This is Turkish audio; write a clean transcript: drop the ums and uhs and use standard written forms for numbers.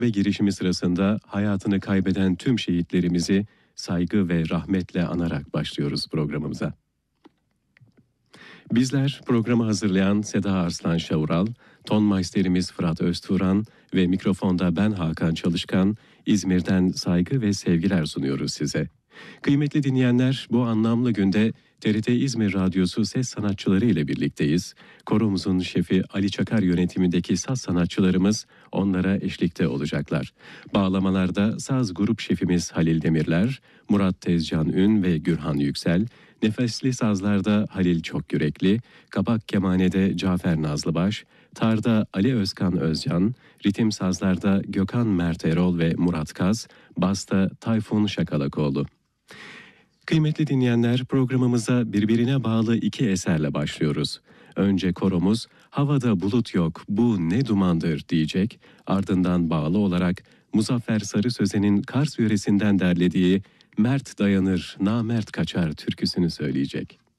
ve girişimi sırasında hayatını kaybeden tüm şehitlerimizi saygı ve rahmetle anarak başlıyoruz programımıza. Bizler programı hazırlayan Seda Arslan Şaural, tonmeisterimiz Fırat Özturan ve mikrofonda ben Hakan Çalışkan, İzmir'den saygı ve sevgiler sunuyoruz size. Kıymetli dinleyenler, bu anlamlı günde TRT İzmir Radyosu ses sanatçıları ile birlikteyiz. Koromuzun şefi Ali Çakar yönetimindeki saz sanatçılarımız onlara eşlikte olacaklar. Bağlamalarda saz grup şefimiz Halil Demirler, Murat Tezcan Ün ve Gürhan Yüksel, nefesli sazlarda Halil Çokgürekli, kapak kemanede Cafer Nazlıbaş, tarda Ali Özkan Özcan, ritim sazlarda Gökhan Mert Erol ve Murat Kaz, basta Tayfun Şakalakoğlu. Kıymetli dinleyenler, programımıza birbirine bağlı iki eserle başlıyoruz. Önce koromuz "Havada bulut yok, bu ne dumandır" diyecek. Ardından bağlı olarak Muzaffer Sarı Sözen'in Kars yöresinden derlediği "Mert dayanır, namert kaçar" türküsünü söyleyecek.